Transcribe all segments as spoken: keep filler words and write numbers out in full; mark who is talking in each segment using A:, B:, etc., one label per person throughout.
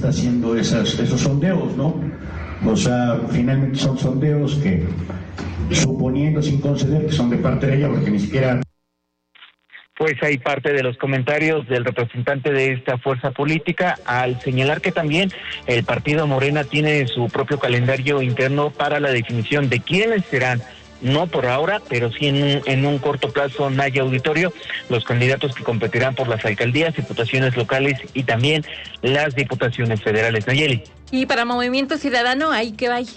A: está haciendo esas, esos sondeos, ¿no? O sea, finalmente son sondeos que, suponiendo sin conceder que son de parte de ella, porque ni siquiera...
B: Pues hay parte de los comentarios del representante de esta fuerza política al señalar que también el partido Morena tiene su propio calendario interno para la definición de quiénes serán, no por ahora, pero sí en un, en un corto plazo, Naya Auditorio, los candidatos que competirán por las alcaldías, diputaciones locales y también las diputaciones federales. Nayeli.
C: Y para Movimiento Ciudadano, ¿ahí qué va?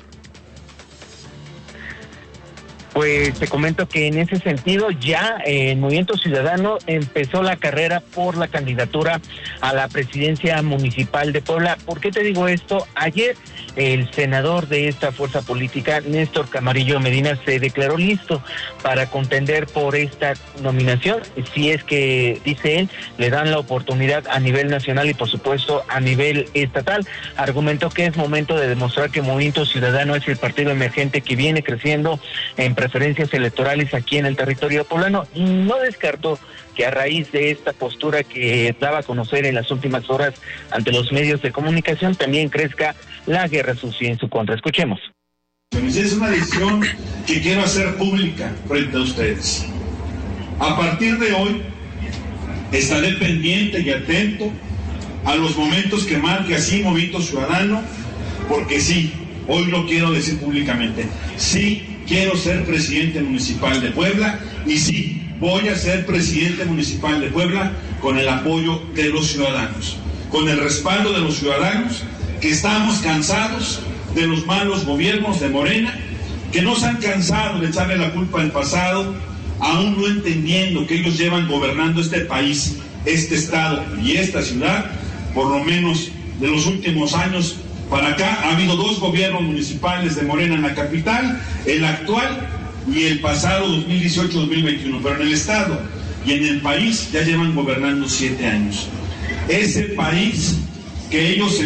B: Pues te comento que en ese sentido ya eh, el Movimiento Ciudadano empezó la carrera por la candidatura a la presidencia municipal de Puebla. ¿Por qué te digo esto? Ayer el senador de esta fuerza política, Néstor Camarillo Medina, se declaró listo para contender por esta nominación, si es que, dice él, le dan la oportunidad a nivel nacional y por supuesto a nivel estatal. Argumentó que es momento de demostrar que Movimiento Ciudadano es el partido emergente que viene creciendo en preferencias electorales aquí en el territorio poblano. No descartó que a raíz de esta postura que daba a conocer en las últimas horas ante los medios de comunicación, también crezca la guerra sucia en su contra. Escuchemos.
D: Es una decisión que quiero hacer pública frente a ustedes. A partir de hoy, estaré pendiente y atento a los momentos que marque así Movimiento Ciudadano, porque sí, hoy lo quiero decir públicamente, sí quiero ser presidente municipal de Puebla y sí, voy a ser presidente municipal de Puebla con el apoyo de los ciudadanos, con el respaldo de los ciudadanos que estamos cansados de los malos gobiernos de Morena, que no se han cansado de echarle la culpa al pasado, aún no entendiendo que ellos llevan gobernando este país, este estado y esta ciudad, por lo menos de los últimos años para acá. Ha habido dos gobiernos municipales de Morena en la capital, el actual y el pasado dos mil dieciocho dos mil veintiuno, pero en el estado y en el país ya llevan gobernando siete años. Ese país que ellos...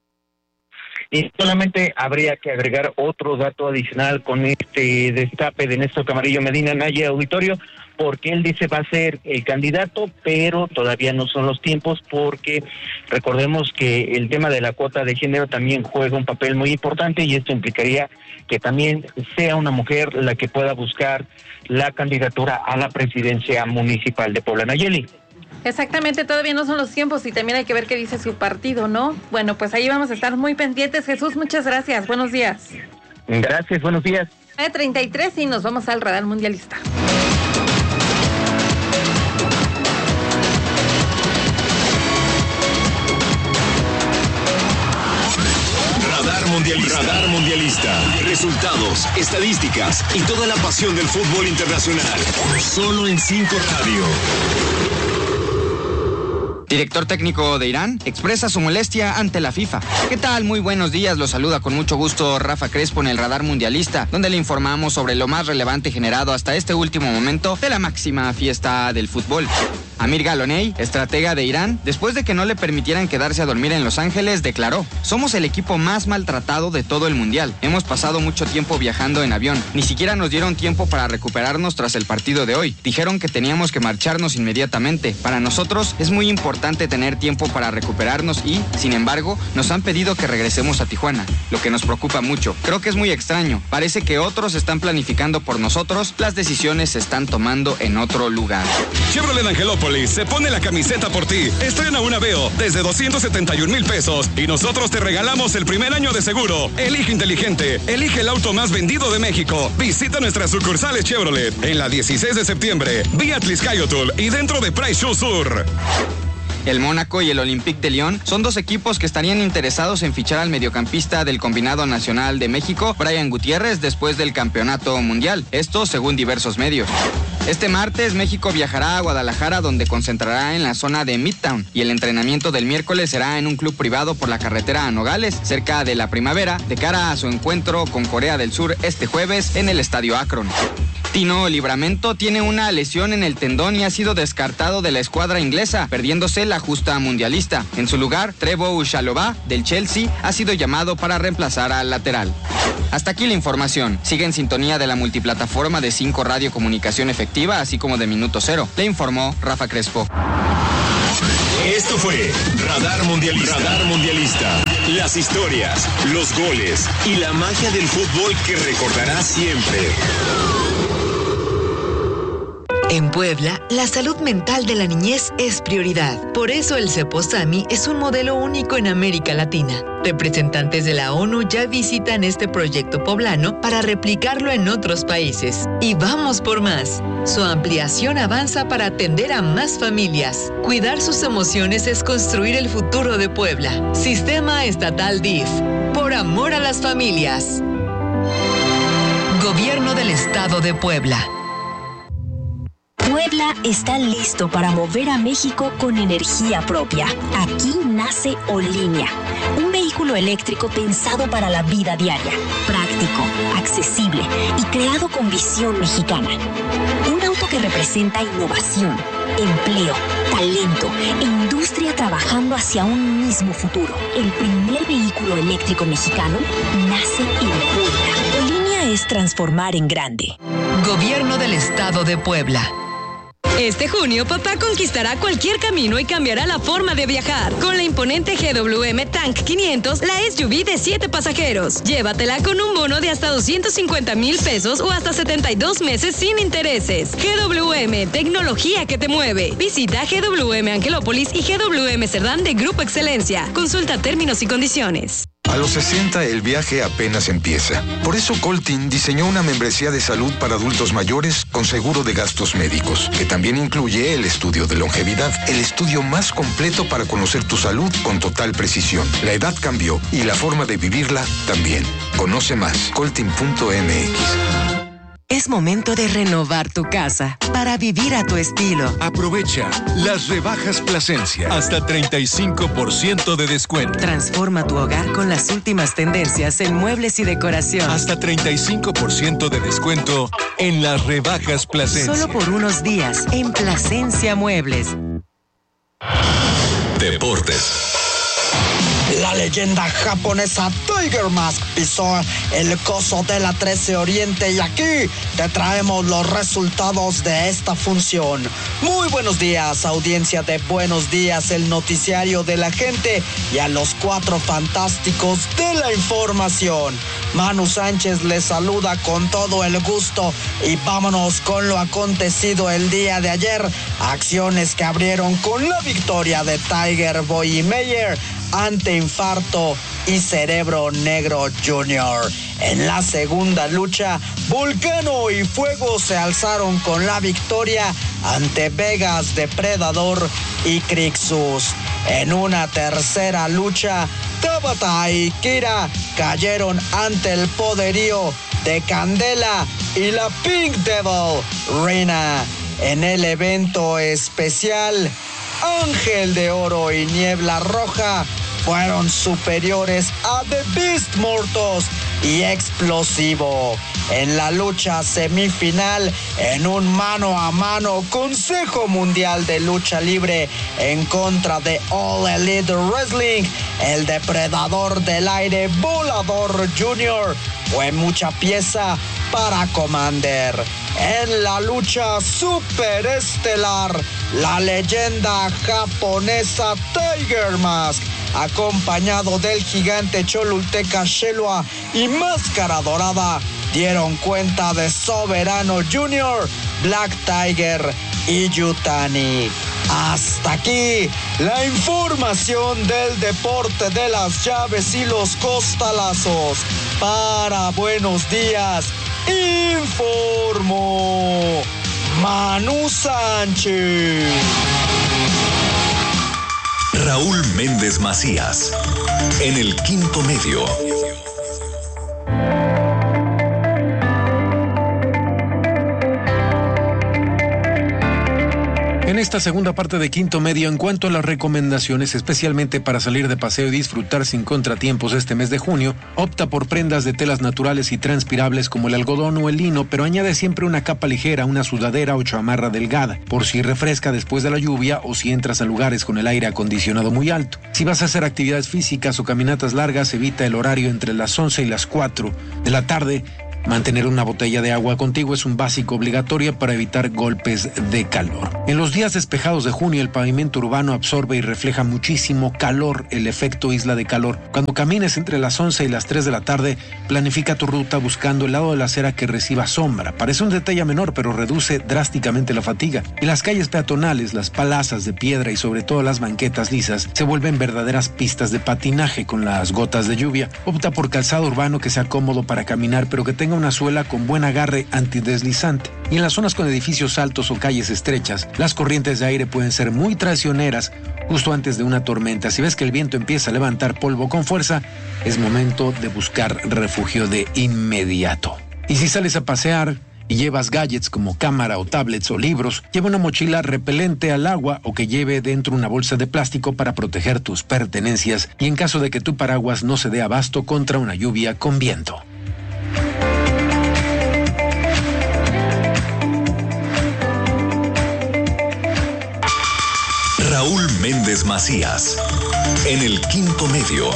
B: Y solamente habría que agregar otro dato adicional con este destape de Néstor Camarillo Medina, Naya Auditorio, porque él dice va a ser el candidato, pero todavía no son los tiempos, porque recordemos que el tema de la cuota de género también juega un papel muy importante y esto implicaría que también sea una mujer la que pueda buscar la candidatura a la presidencia municipal de Puebla. Nayeli.
C: Exactamente, todavía no son los tiempos y también hay que ver qué dice su partido, ¿no? Bueno, pues ahí vamos a estar muy pendientes. Jesús, muchas gracias. Buenos días.
B: Gracias, buenos días.
C: nueve treinta y tres y nos vamos al Radar Mundialista.
E: Radar Mundialista. Radar Mundialista. Resultados, estadísticas y toda la pasión del fútbol internacional. Solo en cinco Radio.
F: Director técnico de Irán expresa su molestia ante la FIFA. ¿Qué tal? Muy buenos días, los saluda con mucho gusto Rafa Crespo en el Radar Mundialista, donde le informamos sobre lo más relevante generado hasta este último momento de la máxima fiesta del fútbol. Amir Galoney, estratega de Irán, después de que no le permitieran quedarse a dormir en Los Ángeles, declaró: somos el equipo más maltratado de todo el mundial. Hemos pasado mucho tiempo viajando en avión. Ni siquiera nos dieron tiempo para recuperarnos tras el partido de hoy. Dijeron que teníamos que marcharnos inmediatamente. Para nosotros es muy importante tener tiempo para recuperarnos y, sin embargo, nos han pedido que regresemos a Tijuana, lo que nos preocupa mucho. Creo que es muy extraño. Parece que otros están planificando por nosotros. Las decisiones se están tomando en otro lugar.
E: Chevrolet Angelópolis se pone la camiseta por ti. Estrena un Aveo desde doscientos setenta y un mil pesos y nosotros te regalamos el primer año de seguro. Elige inteligente, elige el auto más vendido de México. Visita nuestras sucursales Chevrolet en la dieciséis de septiembre, vía Tliscayotul y dentro de Price Show Sur.
F: El Mónaco y el Olympique de Lyon son dos equipos que estarían interesados en fichar al mediocampista del Combinado Nacional de México, Brian Gutiérrez, después del Campeonato Mundial. Esto según diversos medios. Este martes México viajará a Guadalajara, donde concentrará en la zona de Midtown, y el entrenamiento del miércoles será en un club privado por la carretera a Nogales, cerca de la Primavera, de cara a su encuentro con Corea del Sur este jueves en el Estadio Akron. Tino Livramento tiene una lesión en el tendón y ha sido descartado de la escuadra inglesa, perdiéndose la justa mundialista. En su lugar, Trevoh Chalobah del Chelsea ha sido llamado para reemplazar al lateral. Hasta aquí la información. Sigue en sintonía de la multiplataforma de cinco Radio Comunicación Efectiva, así como de Minuto Cero. Le informó Rafa Crespo.
E: Esto fue Radar Mundialista. Radar Mundialista.
G: Las historias, los goles y la magia del fútbol que recordarás siempre.
H: En Puebla, la salud mental de la niñez es prioridad. Por eso el Ceposami es un modelo único en América Latina. Representantes de la ONU ya visitan este proyecto poblano para replicarlo en otros países. Y vamos por más. Su ampliación avanza para atender a más familias. Cuidar sus emociones es construir el futuro de Puebla. Sistema Estatal D I F. Por amor a las familias. Gobierno del Estado de Puebla.
I: Puebla está listo para mover a México con energía propia. Aquí nace Olinea, un vehículo eléctrico pensado para la vida diaria, práctico, accesible y creado con visión mexicana. Un auto que representa innovación, empleo, talento e industria trabajando hacia un mismo futuro. El primer vehículo eléctrico mexicano nace en Puebla. Olinea es transformar en grande.
H: Gobierno del Estado de Puebla.
J: Este junio, papá conquistará cualquier camino y cambiará la forma de viajar. Con la imponente G W M Tank quinientos, la S U V de siete pasajeros. Llévatela con un bono de hasta doscientos cincuenta mil pesos o hasta setenta y dos meses sin intereses. G W M, tecnología que te mueve. Visita G W M Angelópolis y G W M Cerdán de Grupo Excelencia. Consulta términos y condiciones.
K: A los sesenta el viaje apenas empieza. Por eso Coltin diseñó una membresía de salud para adultos mayores con seguro de gastos médicos, que también incluye el estudio de longevidad, el estudio más completo para conocer tu salud con total precisión. La edad cambió y la forma de vivirla también. Conoce más, coltin punto m x.
L: Es momento de renovar tu casa para vivir a tu estilo.
M: Aprovecha las rebajas Plasencia. Hasta treinta y cinco por ciento de descuento.
L: Transforma tu hogar con las últimas tendencias en muebles y decoración.
M: Hasta treinta y cinco por ciento de descuento en las rebajas Plasencia.
L: Solo por unos días en Plasencia Muebles.
E: Deportes.
N: La leyenda japonesa Tiger Mask pisó el coso de la trece Oriente y aquí te traemos los resultados de esta función. Muy buenos días, audiencia de Buenos Días, el noticiario de la gente, y a los cuatro fantásticos de la información. Manu Sánchez les saluda con todo el gusto y vámonos con lo acontecido el día de ayer. Acciones que abrieron con la victoria de Tiger Boy y Meyer ante Infarto y Cerebro Negro junior En la segunda lucha, Vulcano y Fuego se alzaron con la victoria ante Vegas, Depredador y Crixus. En una tercera lucha, Tabata y Kira cayeron ante el poderío de Candela y la Pink Devil Reina. En el evento especial, Ángel de Oro y Niebla Roja fueron superiores a The Beast Mortos y Explosivo. En la lucha semifinal, en un mano a mano, Consejo Mundial de Lucha Libre en contra de All Elite Wrestling, el Depredador del Aire Volador junior fue mucha pieza para Commander. En la lucha superestelar, la leyenda japonesa Tiger Mask, acompañado del gigante cholulteca Shelua y Máscara Dorada, dieron cuenta de Soberano junior, Black Tiger y Yutani. Hasta aquí la información del deporte de las llaves y los costalazos. Para Buenos Días, informó Manu Sánchez.
E: Raúl Méndez Macías, en el Quinto Medio.
O: En esta segunda parte de Quinto Medio, en cuanto a las recomendaciones, especialmente para salir de paseo y disfrutar sin contratiempos este mes de junio, opta por prendas de telas naturales y transpirables como el algodón o el lino, pero añade siempre una capa ligera, una sudadera o chamarra delgada, por si refresca después de la lluvia o si entras a lugares con el aire acondicionado muy alto. Si vas a hacer actividades físicas o caminatas largas, evita el horario entre las once y las cuatro de la tarde, Mantener una botella de agua contigo es un básico obligatorio para evitar golpes de calor. En los días despejados de junio, el pavimento urbano absorbe y refleja muchísimo calor, el efecto isla de calor. Cuando camines entre las once y las tres de la tarde, planifica tu ruta buscando el lado de la acera que reciba sombra. Parece un detalle menor, pero reduce drásticamente la fatiga. Y las calles peatonales, las palazas de piedra y sobre todo las banquetas lisas se vuelven verdaderas pistas de patinaje con las gotas de lluvia. Opta por calzado urbano que sea cómodo para caminar, pero que tenga una suela con buen agarre antideslizante. Y en las zonas con edificios altos o calles estrechas, las corrientes de aire pueden ser muy traicioneras justo antes de una tormenta. Si ves que el viento empieza a levantar polvo con fuerza, es momento de buscar refugio de inmediato. Y si sales a pasear y llevas gadgets como cámara o tablets o libros, lleva una mochila repelente al agua o que lleve dentro una bolsa de plástico para proteger tus pertenencias y en caso de que tu paraguas no se dé abasto contra una lluvia con viento.
G: Raúl Méndez Macías, en el Quinto Medio.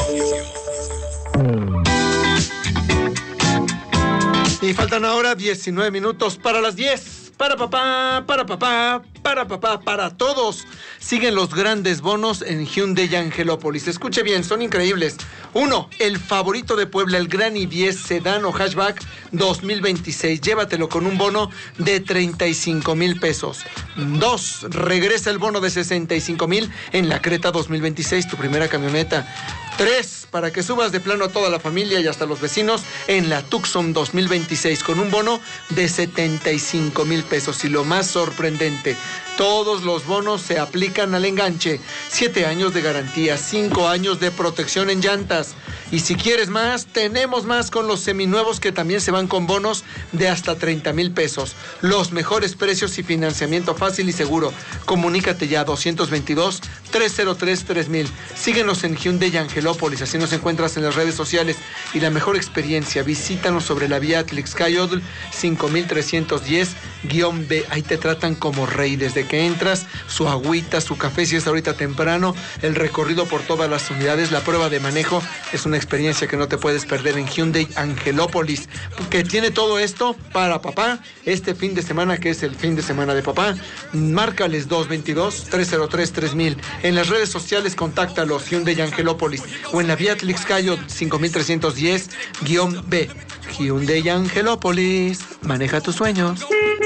P: Y faltan ahora diecinueve minutos para las diez. Para papá, para papá, para papá, para todos. Siguen los grandes bonos en Hyundai Angelópolis. Escuche bien, son increíbles. Uno, el favorito de Puebla, el Gran i diez Sedán o Hatchback dos mil veintiséis. Llévatelo con un bono de treinta y cinco mil pesos. Dos, regresa el bono de sesenta y cinco mil en la Creta dos mil veintiséis, tu primera camioneta. Tres, para que subas de plano a toda la familia y hasta los vecinos en la Tucson dos mil veintiséis con un bono de setenta y cinco mil pesos. Y lo más sorprendente, todos los bonos se aplican al enganche. Siete años de garantía, cinco años de protección en llantas. Y si quieres más, tenemos más con los seminuevos que también se van con bonos de hasta treinta mil pesos. Los mejores precios y financiamiento fácil y seguro. Comunícate ya doscientos veintidós, trescientos tres, tres mil. Síguenos en Hyundai Angelópolis, así nos encuentras en las redes sociales. Y la mejor experiencia, visítanos sobre la vía Atlixcayotl cinco mil trescientos diez guión B. Ahí te tratan como rey desde que entras, su agüita, su café si es ahorita temprano, el recorrido por todas las unidades, la prueba de manejo. Es una experiencia que no te puedes perder en Hyundai Angelópolis, que tiene todo esto para papá este fin de semana, que es el fin de semana de papá. Márcales dos veintidós, trescientos tres, tres mil. En las redes sociales contáctalos, Hyundai Angelópolis, o en la vía Atlixcayotl cinco mil trescientos diez guión B. Hyundai Angelópolis, maneja tus sueños.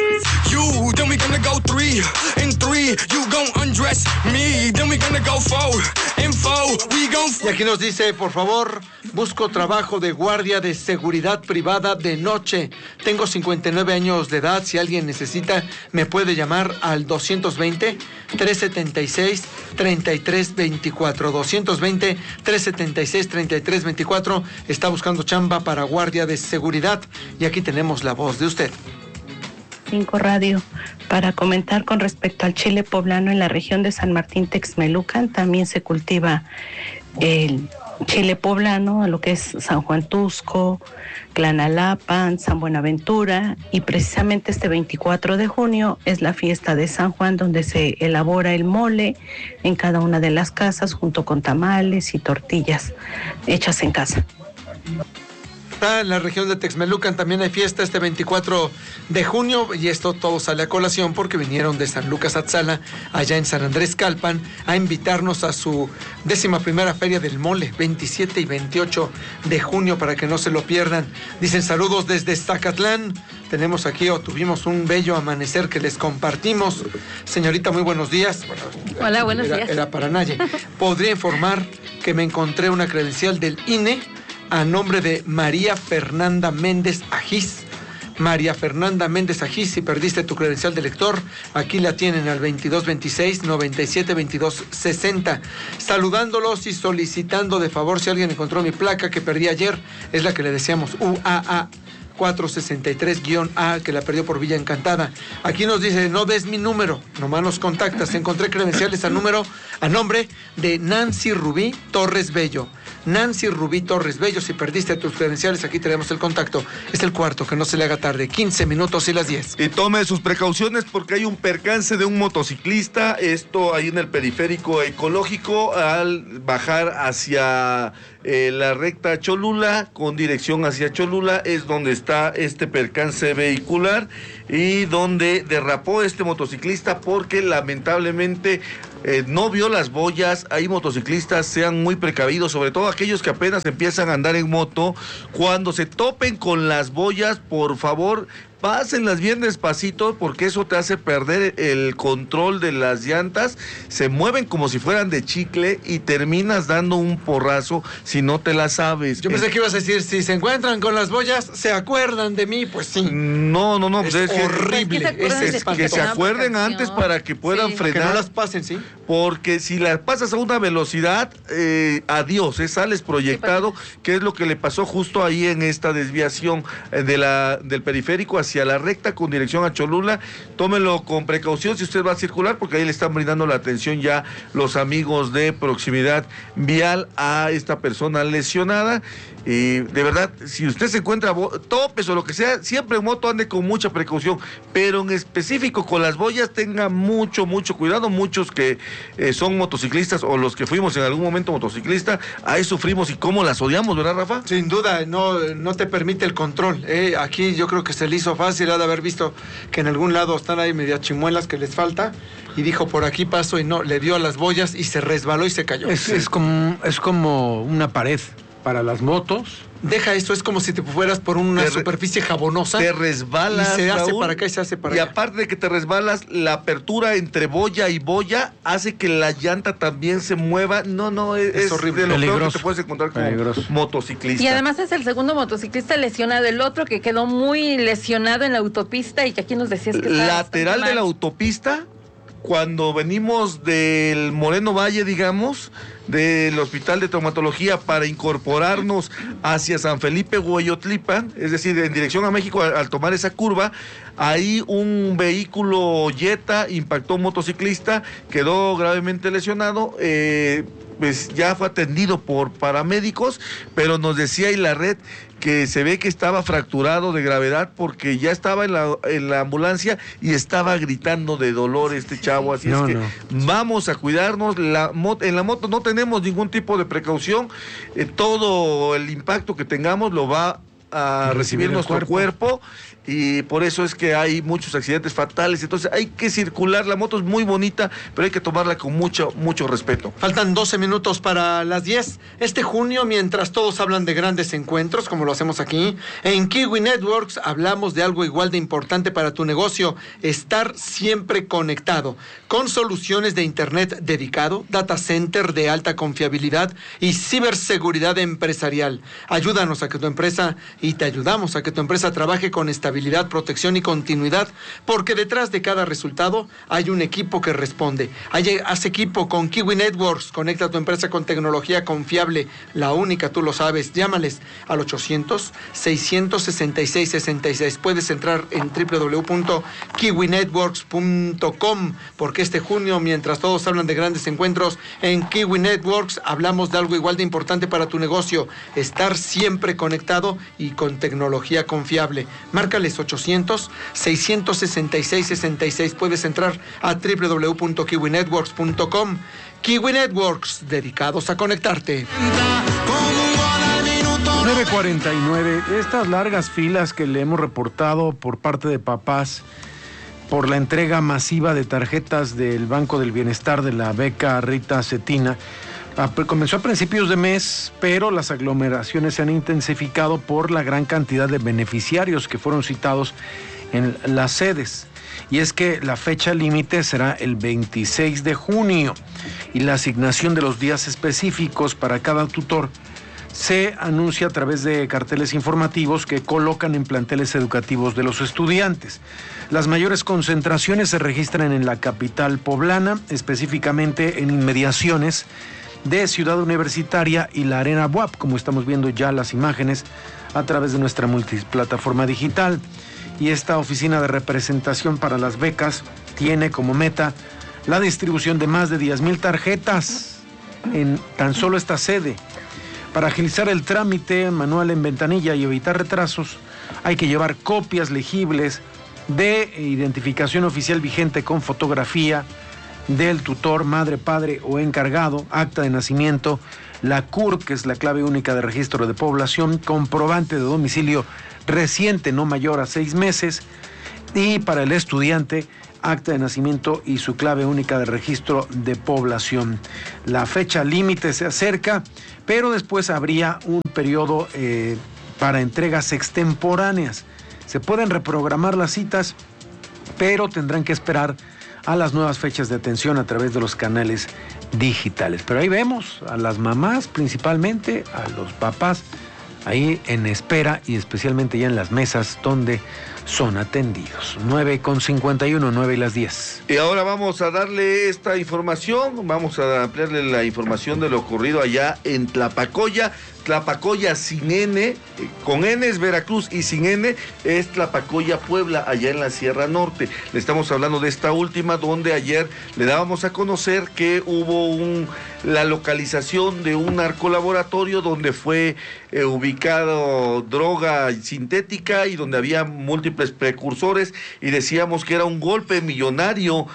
Q: You, then we gonna go three, and three, you gon' undress me, then we gonna go four, and four, we gon'
P: Y aquí nos dice, por favor, busco trabajo de guardia de seguridad privada de noche. Tengo cincuenta y nueve años de edad, si alguien necesita, me puede llamar al doscientos veinte, trescientos setenta y seis, treinta y tres veinticuatro, doscientos veinte, trescientos setenta y seis, treinta y tres veinticuatro. Está buscando chamba para guardia de seguridad y aquí tenemos la voz de usted.
R: Cinco Radio, para comentar con respecto al chile poblano en la región de San Martín Texmelucan. También se cultiva el chile poblano, lo que es San Juan Tusco, Clanalapan, San Buenaventura, y precisamente este veinticuatro de junio es la fiesta de San Juan, donde se elabora el mole en cada una de las casas junto con tamales y tortillas hechas en casa.
P: En la región de Texmelucan también hay fiesta este veinticuatro de junio, y esto todo sale a colación porque vinieron de San Lucas Atzala, allá en San Andrés Calpan, a invitarnos a su décima primera feria del mole, veintisiete y veintiocho de junio, para que no se lo pierdan. Dicen saludos desde Zacatlán. Tenemos aquí, o tuvimos un bello amanecer que les compartimos. Señorita, muy buenos días. Bueno,
C: hola, buenos
P: era,
C: días.
P: Era para Naye. Podría informar que me encontré una credencial del I N E a nombre de María Fernanda Méndez Ajís. María Fernanda Méndez Ajís, si perdiste tu credencial de lector, aquí la tienen al veintidós veintiséis, noventa y siete, veintidós sesenta. Saludándolos y solicitando de favor, si alguien encontró mi placa que perdí ayer, es la que le decíamos U A A cuatrocientos sesenta y tres A, que la perdió por Villa Encantada. Aquí nos dice, no des mi número, nomás nos contactas. Encontré credenciales a número, a nombre de Nancy Rubí Torres Bello. Nancy Rubí Torres Bello, si perdiste tus credenciales, aquí tenemos el contacto. Es el cuarto, que no se le haga tarde, quince minutos y las diez.
S: Y tome sus precauciones porque hay un percance de un motociclista, esto ahí en el periférico ecológico, al bajar hacia eh, la recta Cholula, con dirección hacia Cholula, es donde está está este percance vehicular y donde derrapó este motociclista porque lamentablemente eh, no vio las boyas. Hay motociclistas, sean muy precavidos, sobre todo aquellos que apenas empiezan a andar en moto. Cuando se topen con las boyas, por favor, pásenlas bien despacito porque eso te hace perder el control de las llantas. Se mueven como si fueran de chicle y terminas dando un porrazo si no te la sabes.
P: Yo pensé que ibas a decir, si se encuentran con las boyas, ¿se acuerdan de mí? Pues sí.
S: No, no, no.
P: Es,
S: pues es
P: horrible.
S: Que, es, es, que se acuerden antes para que puedan sí. frenar.
P: Que no las pasen, ¿sí?
S: Porque si las pasas a una velocidad, eh, adiós, eh, sales proyectado, que es lo que le pasó justo ahí en esta desviación eh, de la, del periférico hacia hacia la recta con dirección a Cholula. Tómelo con precaución si usted va a circular, porque ahí le están brindando la atención ya los amigos de Proximidad Vial a esta persona lesionada. Y de verdad, si usted se encuentra topes o lo que sea, siempre en moto ande con mucha precaución, pero en específico con las boyas tenga mucho, mucho cuidado. Muchos que eh, son motociclistas o los que fuimos en algún momento motociclista, ahí sufrimos y cómo las odiamos, ¿verdad, Rafa?
P: Sin duda, no, no te permite el control. Eh, aquí yo creo que se le hizo fácil, ha de haber visto que en algún lado están ahí media chimuelas que les falta y dijo por aquí paso y no, le dio a las boyas y se resbaló y se cayó.
O: Es, es, como, es como una pared para las motos.
P: Deja esto, es como si te fueras por una
S: te
P: superficie jabonosa.
S: Te resbalas,
P: y se hace
S: Raúl,
P: para acá y se hace para
S: y
P: allá.
S: Y aparte de que te resbalas, la apertura entre boya y boya hace que la llanta también se mueva. No, no, es, es horrible. De lo
O: peligroso.
S: peor que te puedes encontrar como peligroso. Motociclista.
C: Y además es el segundo motociclista lesionado, el otro que quedó muy lesionado en la autopista y que aquí nos decías que estaba
S: lateral de la autopista, cuando venimos del Moreno Valle, digamos, del Hospital de Traumatología para incorporarnos hacia San Felipe Hueyotlipan, es decir, en dirección a México, al, al tomar esa curva, ahí un vehículo Jetta impactó a un motociclista, quedó gravemente lesionado, eh, pues ya fue atendido por paramédicos, pero nos decía ahí la red que se ve que estaba fracturado de gravedad porque ya estaba en la, en la ambulancia y estaba gritando de dolor este chavo, así no, es que no. Vamos a cuidarnos. La moto, en la moto no tenemos ningún tipo de precaución, eh, todo el impacto que tengamos lo va a recibir, recibir nuestro cuerpo. cuerpo y por eso es que hay muchos accidentes fatales. Entonces hay que circular, la moto es muy bonita, pero hay que tomarla con mucho, mucho respeto.
P: Faltan doce minutos para las diez. Este junio, mientras todos hablan de grandes encuentros, como lo hacemos aquí, en Kiwi Networks hablamos de algo igual de importante para tu negocio: estar siempre conectado, con soluciones de internet dedicado, data center de alta confiabilidad y ciberseguridad empresarial. Ayúdanos a que tu empresa, y te ayudamos a que tu empresa trabaje con estabilidad, protección y continuidad, porque detrás de cada resultado hay un equipo que responde. Hay, haz equipo con Kiwi Networks. Conecta a tu empresa con tecnología confiable, la única, tú lo sabes. Llámales al ochocientos, seiscientos sesenta y seis, sesenta y seis. Puedes entrar en doble u doble u doble u punto kiwi networks punto com, porque este junio, mientras todos hablan de grandes encuentros, en Kiwi Networks hablamos de algo igual de importante para tu negocio: estar siempre conectado y con tecnología confiable. Márcales ochocientos, seiscientos sesenta y seis, sesenta y seis. Puedes entrar a doble u doble u doble u punto kiwi networks punto com. Kiwi Networks, dedicados a conectarte.
O: nueve cuarenta y nueve. Estas largas filas que le hemos reportado por parte de papás por la entrega masiva de tarjetas del Banco del Bienestar de la beca Rita Cetina comenzó a principios de mes, pero las aglomeraciones se han intensificado por la gran cantidad de beneficiarios que fueron citados en las sedes. Y es que la fecha límite será el veintiséis de junio y la asignación de los días específicos para cada tutor se anuncia a través de carteles informativos que colocan en planteles educativos de los estudiantes. Las mayores concentraciones se registran en la capital poblana, específicamente en inmediaciones de Ciudad Universitaria y la Arena B U A P, como estamos viendo ya las imágenes a través de nuestra multiplataforma digital. Y esta oficina de representación para las becas tiene como meta la distribución de más de diez mil tarjetas en tan solo esta sede. Para agilizar el trámite manual en ventanilla y evitar retrasos, hay que llevar copias legibles de identificación oficial vigente con fotografía del tutor, madre, padre o encargado, acta de nacimiento, la C U R, que es la clave única de registro de población, comprobante de domicilio reciente no mayor a seis meses, y para el estudiante, acta de nacimiento y su clave única de registro de población. La fecha límite se acerca, pero después habría un periodo eh, para entregas extemporáneas. Se pueden reprogramar las citas, pero tendrán que esperar a las nuevas fechas de atención a través de los canales digitales. Pero ahí vemos a las mamás principalmente, a los papás, ahí en espera y especialmente ya en las mesas donde son atendidos. nueve con cincuenta y uno, nueve y las diez.
S: Y ahora vamos a darle esta información, vamos a ampliarle la información de lo ocurrido allá en Tlapacoya. Tlapacoya sin N, con N es Veracruz y sin N es Tlapacoya, Puebla, allá en la Sierra Norte. Le estamos hablando de esta última, donde ayer le dábamos a conocer que hubo un, la localización de un narcolaboratorio donde fue eh, ubicado droga sintética y donde había múltiples precursores, y decíamos que era un golpe millonario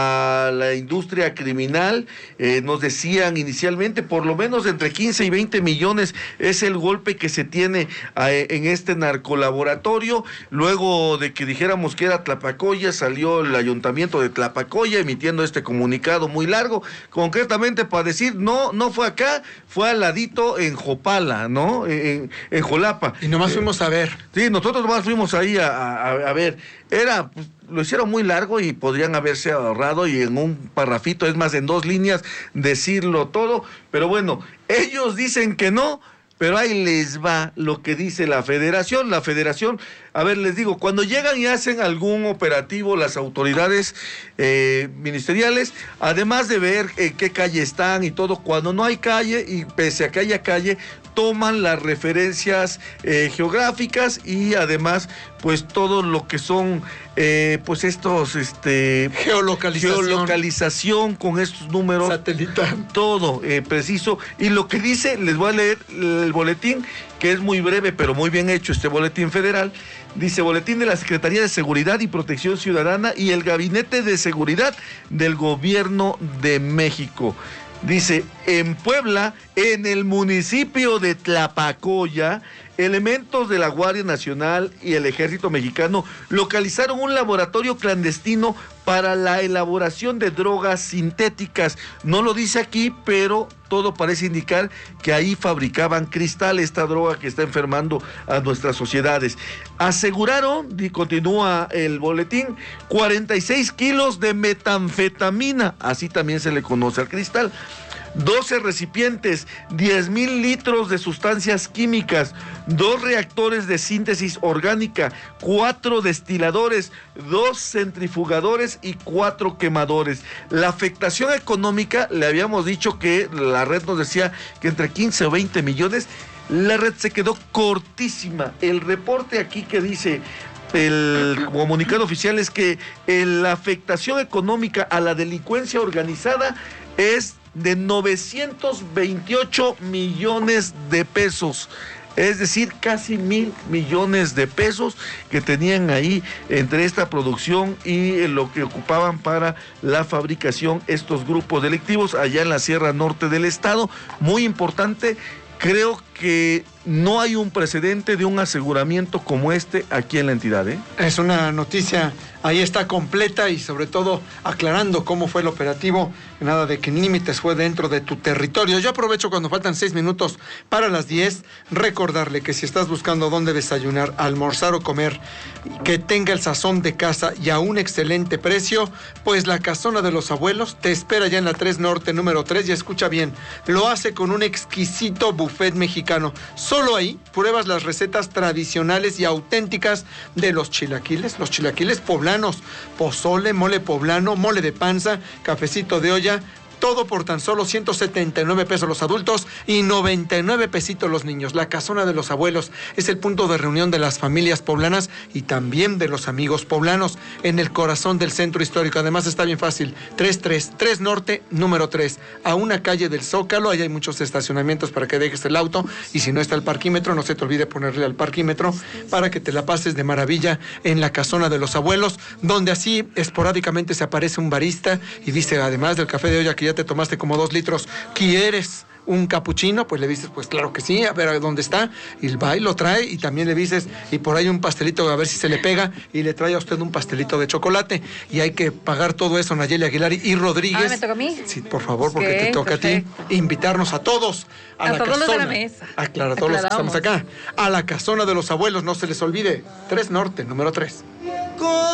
S: a la industria criminal. Eh, nos decían inicialmente por lo menos entre quince y veinte millones es el golpe que se tiene eh, en este narcolaboratorio. Luego de que dijéramos que era Tlapacoya, salió el ayuntamiento de Tlapacoya emitiendo este comunicado muy largo, concretamente para decir, no, no fue acá, fue al ladito en Jopala, ¿no? En, en Jolapa.
P: Y nomás
S: eh,
P: fuimos a ver.
S: Sí, nosotros nomás fuimos ahí a, a, a ver. Era... Pues, lo hicieron muy largo y podrían haberse ahorrado, y en un parrafito, es más, en dos líneas, decirlo todo. Pero bueno, ellos dicen que no, pero ahí les va lo que dice la federación. La federación, a ver, les digo, cuando llegan y hacen algún operativo las autoridades eh, ministeriales, además de ver en qué calle están y todo, cuando no hay calle, y pese a que haya calle, toman las referencias eh, geográficas y además pues todo lo que son eh, pues estos este
P: geolocalización.
S: geolocalización con estos números
P: satelital,
S: todo eh, preciso. Y lo que dice, les voy a leer el boletín, que es muy breve pero muy bien hecho, este boletín federal. Dice: boletín de la Secretaría de Seguridad y Protección Ciudadana y el Gabinete de Seguridad del Gobierno de México. Dice: en Puebla, en el municipio de Tlapacoya, elementos de la Guardia Nacional y el Ejército Mexicano localizaron un laboratorio clandestino para la elaboración de drogas sintéticas. No lo dice aquí, pero todo parece indicar que ahí fabricaban cristal, esta droga que está enfermando a nuestras sociedades. Aseguraron, y continúa el boletín, cuarenta y seis kilos de metanfetamina, así también se le conoce al cristal, doce recipientes, diez mil litros de sustancias químicas, dos reactores de síntesis orgánica, cuatro destiladores, dos centrifugadores y cuatro quemadores. La afectación económica, le habíamos dicho que la red nos decía que entre quince o veinte millones, la red se quedó cortísima. El reporte aquí que dice el comunicado oficial es que la afectación económica a la delincuencia organizada es de novecientos veintiocho millones de pesos, es decir, casi mil millones de pesos que tenían ahí entre esta producción y lo que ocupaban para la fabricación estos grupos delictivos allá en la Sierra Norte del estado. Muy importante, creo que no hay un precedente de un aseguramiento como este aquí en la entidad, ¿eh?
P: Es una noticia, ahí está completa y sobre todo aclarando cómo fue el operativo, nada de que límites fue dentro de tu territorio. Yo aprovecho cuando faltan seis minutos para las diez, recordarle que si estás buscando dónde desayunar, almorzar o comer, que tenga el sazón de casa y a un excelente precio, pues la Casona de los Abuelos te espera ya en la tres Norte número tres, y escucha bien, lo hace con un exquisito buffet mexicano. Solo ahí pruebas las recetas tradicionales y auténticas de los chilaquiles, los chilaquiles poblanos, pozole, mole poblano, mole de panza, cafecito de olla, todo por tan solo ciento setenta y nueve pesos los adultos y noventa y nueve pesitos los niños. La Casona de los Abuelos es el punto de reunión de las familias poblanas y también de los amigos poblanos en el corazón del centro histórico. Además está bien fácil, tres tres tres Norte número tres, a una calle del Zócalo. Ahí hay muchos estacionamientos para que dejes el auto, y si no está el parquímetro, no se te olvide ponerle al parquímetro para que te la pases de maravilla en la Casona de los Abuelos, donde así esporádicamente se aparece un barista y dice, además del café de olla que ya te tomaste como dos litros, ¿quieres un capuchino, pues le dices, pues claro que sí, a ver dónde está, y va y lo trae, y también le dices, y por ahí un pastelito, a ver si se le pega, y le trae a usted un pastelito de chocolate, y hay que pagar todo eso, Nayeli Aguilar y Rodríguez.
C: Ah, ¿me toca a mí?
P: Sí, por favor, porque
C: Okay,
P: te toca
C: perfecto.
P: a ti, invitarnos a todos a,
C: A
P: la
C: todos los de la
P: casona.
C: mesa.
P: Ah, claro, a todos los que
C: Aclaramos.
P: estamos acá, a la casona de los abuelos, no se les olvide, tres Norte, número tres.